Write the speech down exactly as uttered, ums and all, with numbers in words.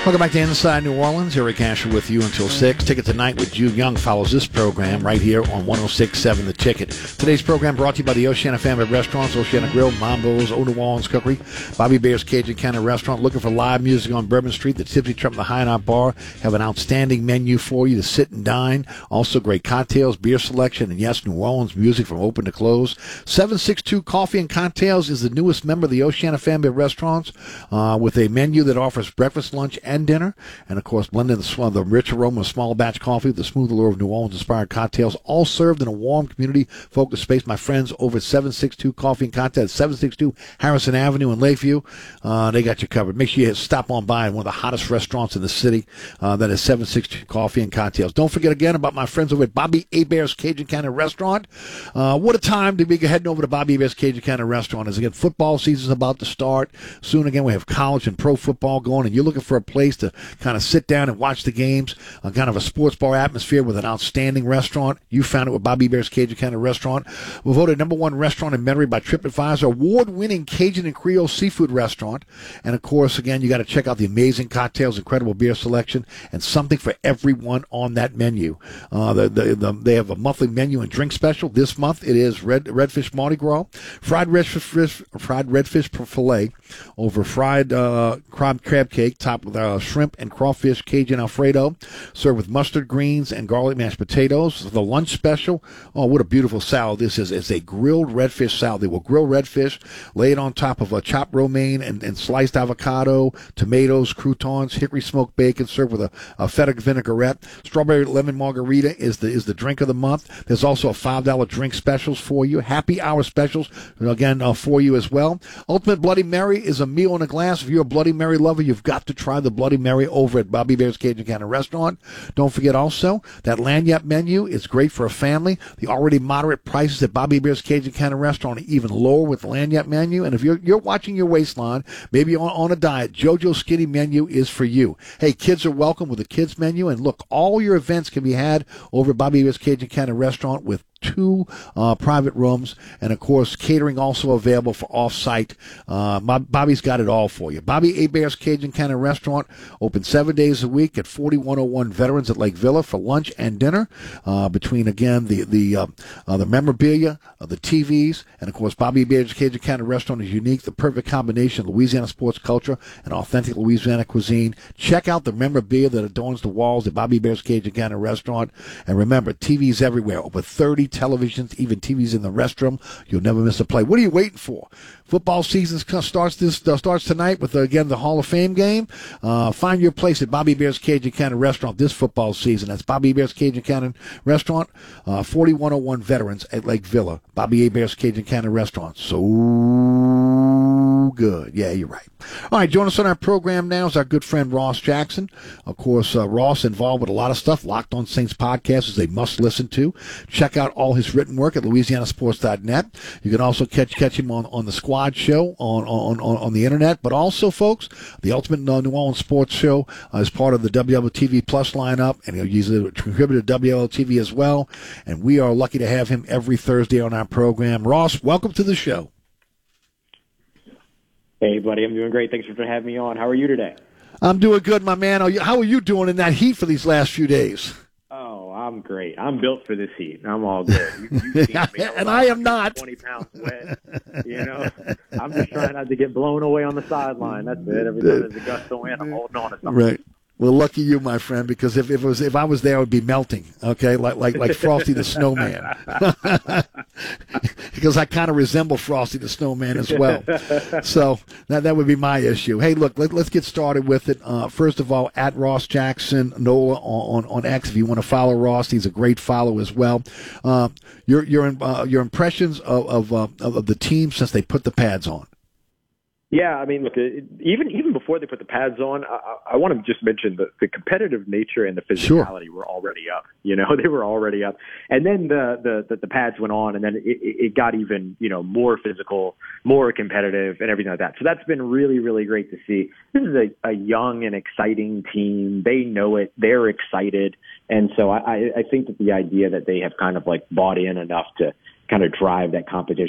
Welcome back to Inside New Orleans. Eric Asher with you until six. Ticket Tonight with Jude Young follows this program right here on one oh six point seven The Ticket. Today's program brought to you by the Oceana family of restaurants, Oceana Grill, Mambo's, Old New Orleans Cookery, Bobby Bear's Cajun Cannon Restaurant. Looking for live music on Bourbon Street, the Tipsy Trump, the High Knot Bar have an outstanding menu for you to sit and dine. Also great cocktails, beer selection, and yes, New Orleans music from open to close. seven sixty-two Coffee and Cocktails is the newest member of the Oceana family of restaurants uh, with a menu that offers breakfast, lunch, and dinner. And, of course, blending the, the rich aroma of small batch coffee with the smooth allure of New Orleans-inspired cocktails, all served in a warm, community-focused space. My friends over at seven sixty-two Coffee and Cocktails, seven sixty-two Harrison Avenue in Lakeview, uh, they got you covered. Make sure you stop on by in one of the hottest restaurants in the city. Uh, that is seven sixty-two Coffee and Cocktails. Don't forget again about my friends over at Bobby Hebert's Cajun Cannon Restaurant. Uh, what a time to be heading over to Bobby Hebert's Cajun Cannon Restaurant. As again, football season's about to start. Soon again, we have college and pro football going, and you're looking for a place to kind of sit down and watch the games, uh, kind of a sports bar atmosphere with an outstanding restaurant. You found it with Bobby Hebert's Cajun Cannon Restaurant. We're voted number one restaurant in Metairie by TripAdvisor, award-winning Cajun and Creole seafood restaurant. And, of course, again, you got to check out the amazing cocktails, incredible beer selection, and something for everyone on that menu. Uh, the, the, the, they have a monthly menu and drink special. This month it is red redfish Mardi Gras, fried redfish, fried redfish fillet over fried uh, crab crab cake topped with uh, shrimp and crawfish Cajun Alfredo, served with mustard greens and garlic mashed potatoes. The lunch special, oh, what a beautiful salad this is. It's a grilled redfish salad. They will grill redfish, lay it on top of a chopped romaine and, and sliced avocado, tomatoes, croutons, hickory smoked bacon, served with a, a feta vinaigrette. Strawberry lemon margarita is the is the drink of the month. There's also a five dollar drink specials for you. Happy hour specials, again, uh, for you as well. Ultimate Bloody Mary is a meal in a glass. If you're a Bloody Mary lover, you've got to try the Bloody Mary over at Bobby Hebert's Cajun Cannon Restaurant. Don't forget also that lagniappe menu is great for a family. The already moderate prices at Bobby Hebert's Cajun Cannon Restaurant are even lower with the lagniappe menu. And if you're you're watching your waistline, maybe on, on a diet, JoJo's Skinny Menu is for you. Hey, kids are welcome with the kids menu. And look, all your events can be had over at Bobby Hebert's Cajun Cannon Restaurant with two uh, private rooms, and of course catering also available for off-site. Uh, Bobby's got it all for you. Bobby Hebert's Cajun Cannon Restaurant, open seven days a week at forty-one oh one Veterans at Lake Villa for lunch and dinner. Uh, between again the the uh, uh, the memorabilia, uh, the T Vs, and of course Bobby Hebert's Cajun Cannon Restaurant is unique, the perfect combination of Louisiana sports culture and authentic Louisiana cuisine. Check out the memorabilia that adorns the walls at Bobby Hebert's Cajun Cannon Restaurant, and remember, T Vs everywhere, over thirty televisions, even T Vs in the restroom. You'll never miss a play. What are you waiting for? Football season starts this uh, starts tonight with, uh, again, the Hall of Fame game. Uh, find your place at Bobby Hebert's Cajun Cannon Restaurant this football season. That's Bobby Hebert's Cajun Cannon Restaurant, uh, forty-one oh one Veterans at Lake Villa. Bobby Hebert's Cajun Cannon Restaurant. So good. Yeah, you're right. All right, join us on our program now is our good friend Ross Jackson. Of course, uh, Ross involved with a lot of stuff. Locked on Saints podcast is a must listen to. Check out all his written work at louisiana sports dot net. You can also catch catch him on, on the Squad Show on, on, on, on the internet. But also, folks, the Ultimate New Orleans Sports Show uh, is part of the W L L T V Plus lineup, and he's a contributor to W L L T V as well. And we are lucky to have him every Thursday on our program. Ross, welcome to the show. Hey, buddy, I'm doing great. Thanks for having me on. How are you today? I'm doing good, my man. How are you doing in that heat for these last few days? Oh, I'm great. I'm built for this heat. I'm all good. You, you've seen me. And I am not. twenty pounds wet. You know, I'm just trying not to get blown away on the sideline. That's it. Every time there's a gust of wind, I'm holding on to something. Right. Well, lucky you, my friend, because if, if it was if I was there, I would be melting. Okay, like like like Frosty the Snowman, because I kind of resemble Frosty the Snowman as well. So that that would be my issue. Hey, look, let, let's get started with it. Uh, first of all, at Ross Jackson Nola on, on, on X, if you want to follow Ross, he's a great follow as well. Uh, your your uh, your impressions of of, uh, of the team since they put the pads on. Yeah, I mean, look, even even before they put the pads on, I, I want to just mention the, the competitive nature and the physicality sure. were already up. You know, they were already up, and then the the, the, the pads went on, and then it, it got even you know more physical, more competitive, and everything like that. So that's been really really great to see. This is a, a young and exciting team. They know it. They're excited, and so I, I think that the idea that they have kind of like bought in enough to kind of drive that competition